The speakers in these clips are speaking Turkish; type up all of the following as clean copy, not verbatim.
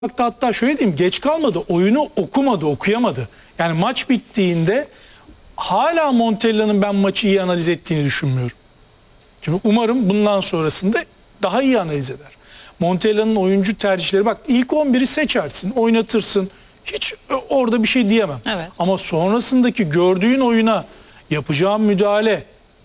Hatta şöyle diyeyim, geç kalmadı, oyunu okumadı, okuyamadı. Yani maç bittiğinde hala Montella'nın ben maçı iyi analiz ettiğini düşünmüyorum. Şimdi umarım bundan sonrasında daha iyi analiz eder. Montella'nın oyuncu tercihleri, bak ilk 11'i seçersin, oynatırsın. Hiç orada bir şey diyemem. Evet. Ama sonrasındaki gördüğün oyuna yapacağın müdahale,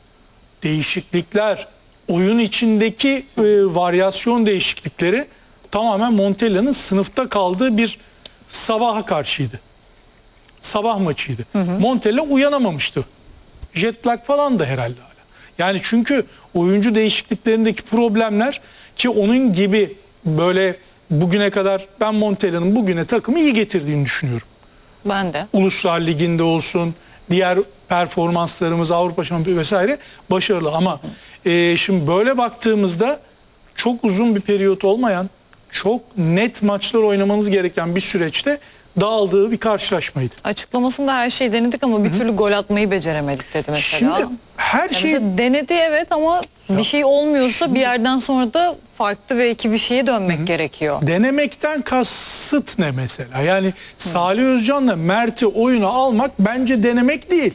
değişiklikler, oyun içindeki varyasyon değişiklikleri tamamen Montella'nın sınıfta kaldığı bir sabaha karşıydı. Sabah maçıydı. Montella uyanamamıştı. Jet lag falan da herhalde hala. Yani çünkü oyuncu değişikliklerindeki problemler, ki onun gibi böyle bugüne kadar ben Montella'nın bugüne takımı iyi getirdiğini düşünüyorum. Ben de. Uluslar Ligi'nde olsun, diğer performanslarımız, Avrupa Şampiyonu vesaire başarılı. Ama şimdi böyle baktığımızda çok uzun bir periyot olmayan, çok net maçlar oynamanız gereken bir süreçte dağıldığı bir karşılaşmaydı. Açıklamasında her şeyi denedik ama bir türlü gol atmayı beceremedik dedi mesela. Şimdi her şey... Mesela denedi evet ama bir şey olmuyorsa bir yerden sonra da farklı belki bir şeye dönmek gerekiyor. Denemekten kasıt ne mesela? Yani Salih Özcan'la Mert'i oyuna almak bence denemek değil.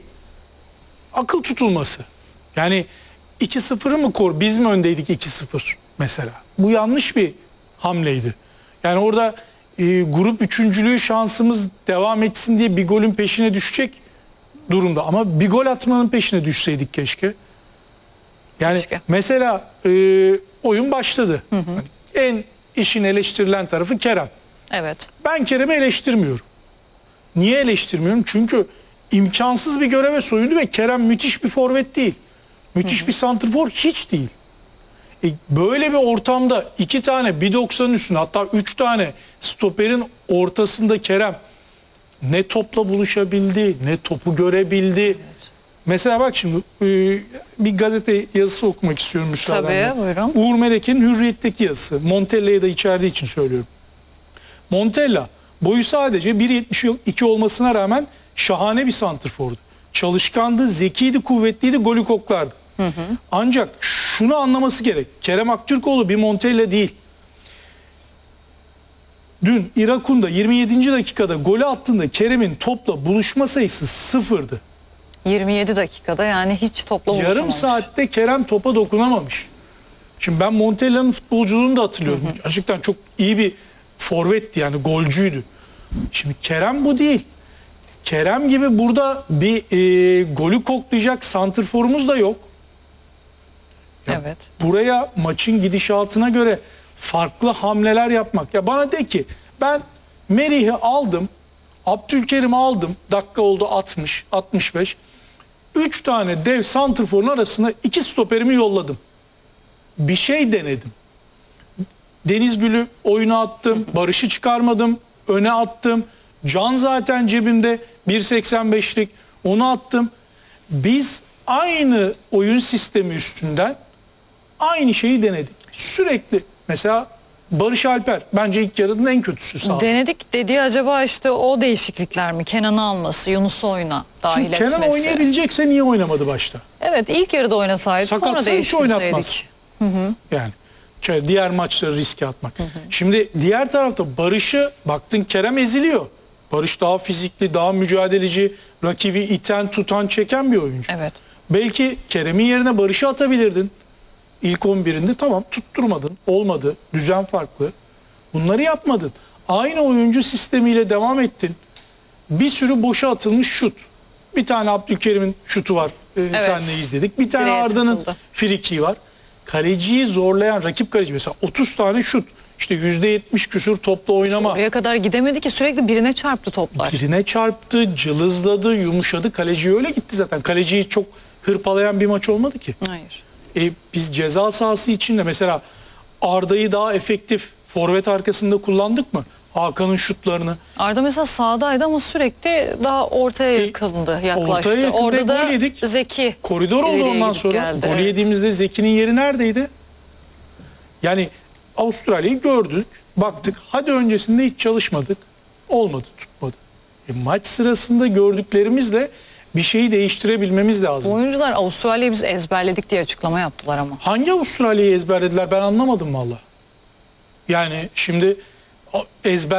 Akıl tutulması. Yani 2-0'ı mı kor? Biz mi öndeydik 2-0 mesela? Bu yanlış bir hamleydi. Yani orada grup üçüncülüğü şansımız devam etsin diye bir golün peşine düşecek durumda. Ama bir gol atmanın peşine düşseydik keşke. Yani Keşke. mesela oyun başladı. Hani en işin eleştirilen tarafı Kerem. Evet. Ben Kerem'i eleştirmiyorum. Niye eleştirmiyorum? Çünkü imkansız bir göreve soyundu ve Kerem müthiş bir forvet değil. Müthiş bir santrfor hiç değil. Böyle bir ortamda 2 tane 1.90'ın üstünde, hatta 3 tane stoperin ortasında Kerem ne topla buluşabildi, ne topu görebildi. Evet. Mesela bak şimdi bir gazete yazısı okumak istiyorum müsaadenle. Tabii buyurun. Uğur Melek'in Hürriyet'teki yazısı. Montella'yı da içerdiği için söylüyorum. Montella boyu sadece 1.72 olmasına rağmen şahane bir santrfordu. Çalışkandı, zekiydi, kuvvetliydi, golü koklardı. Ancak şunu anlaması gerek. Kerem Aktürkoğlu bir Montella değil. Dün Irakun'da 27. dakikada golü attığında Kerem'in topla buluşma sayısı 0'dı. 27 dakikada yani hiç topla buluşamamış. Yarım saatte Kerem topa dokunamamış. Şimdi ben Montella'nın futbolculuğunu da hatırlıyorum. Gerçekten çok iyi bir forvetti, yani golcüydü. Şimdi Kerem bu değil. Kerem gibi burada bir golü koklayacak santrforumuz da yok. Ya evet. Buraya maçın gidişatına göre farklı hamleler yapmak. Ya bana de ki ben Merih'i aldım, Abdülkerim'i aldım, dakika oldu 60, 65. 3 tane dev santrforun arasına 2 stoperimi yolladım. Bir şey denedim. Denizgül'ü oyuna attım, Barış'ı çıkarmadım, öne attım. Can zaten cebimde 1.85'lik, onu attım. Biz aynı oyun sistemi üstünden aynı şeyi denedik. Sürekli mesela Barış Alper bence ilk yarının en kötüsü sahada. Denedik dediği acaba işte o değişiklikler mi? Kenan'ı alması, Yunus'u oyuna dahil Şimdi etmesi. Kenan oynayabilecekse niye oynamadı başta? Evet ilk yarıda oynasaydı sonra Sakatsa hiç oynatmaz. değiştirseydik. Yani diğer maçları riske atmak. Şimdi diğer tarafta Barış'ı baktın, Kerem eziliyor. Barış daha fizikli, daha mücadeleci, rakibi iten, tutan, çeken bir oyuncu. Evet. Belki Kerem'in yerine Barış'ı atabilirdin. İlk 11'inde tamam, tutturmadın, olmadı, düzen farklı. Bunları yapmadın. Aynı oyuncu sistemiyle devam ettin. Bir sürü boşa atılmış şut. Bir tane Abdülkerim'in şutu var, senle izledik. Bir tane Direğe Arda'nın takıldı. frikiği var. Kaleciyi zorlayan rakip kaleci mesela 30 tane şut. İşte %70 küsur topla oynama. Oraya kadar gidemedi ki, sürekli birine çarptı toplar. Birine çarptı, cılızladı, yumuşadı. Kaleci öyle gitti zaten. Kaleciyi çok hırpalayan bir maç olmadı ki. Hayır. Biz ceza sahası içinde mesela Arda'yı daha efektif forvet arkasında kullandık mı? Hakan'ın şutlarını. Arda mesela sağdaydı ama sürekli daha ortaya yakındı, yaklaştı. Ortaya yakın Orada ve da gol yedik. Zeki. Koridor oldu ileriye ondan gidip sonra. geldi, Gol evet. yediğimizde Zeki'nin yeri neredeydi? Yani Avustralya'yı gördük, baktık. Hadi öncesinde hiç çalışmadık. Olmadı, tutmadı. Maç sırasında gördüklerimizle bir şeyi değiştirebilmemiz lazım. Oyuncular Avustralya'yı biz ezberledik diye açıklama yaptılar ama. Hangi Avustralya'yı ezberlediler ben anlamadım valla. Yani şimdi ezber